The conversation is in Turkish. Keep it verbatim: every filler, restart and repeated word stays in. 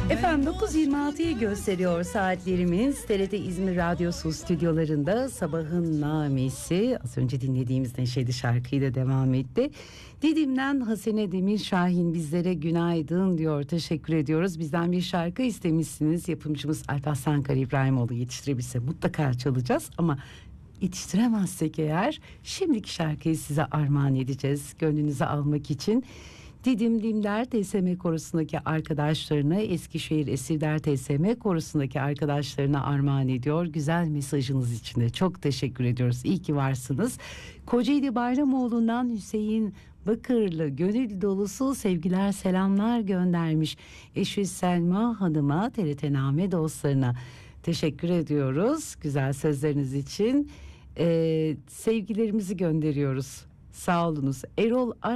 Efendim dokuz yirmi altıyı gösteriyor saatlerimiz. T R T İzmir Radyosu stüdyolarında Sabahın Namesi, az önce dinlediğimiz Neşeli şarkıyla devam etti. Didim'den Hasene Demir Şahin bizlere günaydın diyor, teşekkür ediyoruz. Bizden bir şarkı istemişsiniz, yapımcımız Alparslan Kara İbrahimoğlu yetiştirebilse mutlaka çalacağız ama yetiştiremezsek eğer şimdiki şarkıyı size armağan edeceğiz gönlünüze almak için. Didim Dimler T S M Korosu'ndaki arkadaşlarına, Eskişehir Esirler T S M Korosu'ndaki arkadaşlarına armağan ediyor. Güzel mesajınız için de çok teşekkür ediyoruz. İyi ki varsınız. Kocaeli Bayramoğlu'ndan Hüseyin Bakırlı gönül dolusu sevgiler, selamlar göndermiş. Eşi Selma Hanım'a, T R T Name dostlarına teşekkür ediyoruz. Güzel sözleriniz için ee, sevgilerimizi gönderiyoruz. Sağ olunuz. Erol Ar